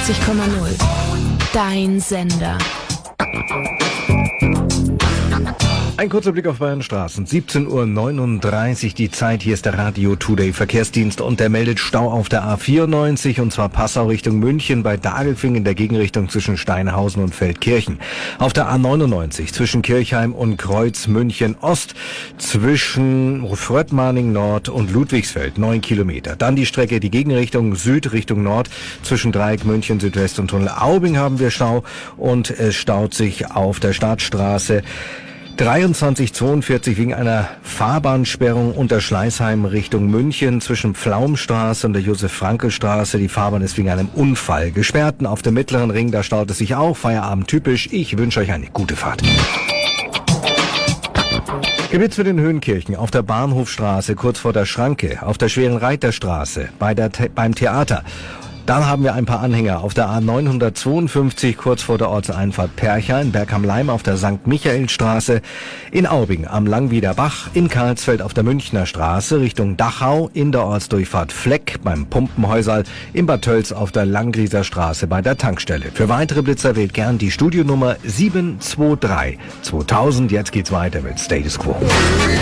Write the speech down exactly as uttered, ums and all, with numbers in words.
einundachtzig Komma null. Dein Sender. Ein kurzer Blick auf Bayern Straßen. siebzehn Uhr neununddreißig die Zeit. Hier ist der Radio Today Verkehrsdienst und der meldet Stau auf der A vierundneunzig und zwar Passau Richtung München bei Dagelfing in der Gegenrichtung zwischen Steinhausen und Feldkirchen. Auf der A neunundneunzig zwischen Kirchheim und Kreuz München Ost zwischen Fröttmaning Nord und Ludwigsfeld neun Kilometer. Dann die Strecke die Gegenrichtung Süd Richtung Nord zwischen Dreieck München Südwest und Tunnel Aubing haben wir Stau und es staut sich auf der Stadtstraße dreiundzwanzig zweiundvierzig wegen einer Fahrbahnsperrung unter Schleißheim Richtung München zwischen Pflaumstraße und der Josef-Frankl-Straße. Die Fahrbahn ist wegen einem Unfall gesperrt. Auf dem Mittleren Ring, da staut es sich auch. Feierabend typisch. Ich wünsche euch eine gute Fahrt. Gebiet zu den Höhenkirchen auf der Bahnhofstraße kurz vor der Schranke, auf der Schweren Reiterstraße bei der The- beim Theater. Dann haben wir ein paar Anhänger auf der A neunhundertzweiundfünfzig kurz vor der Ortseinfahrt Percha, in Berg am Laim auf der Sankt Michaelstraße, in Aubing am Langwieder Bach, in Karlsfeld auf der Münchner Straße Richtung Dachau, in der Ortsdurchfahrt Fleck beim Pumpenhäuserl, in Bad Tölz auf der Langgrieser Straße bei der Tankstelle. Für weitere Blitzer wählt gern die Studionummer sieben zwei drei zweitausend. Jetzt geht's weiter mit Status Quo.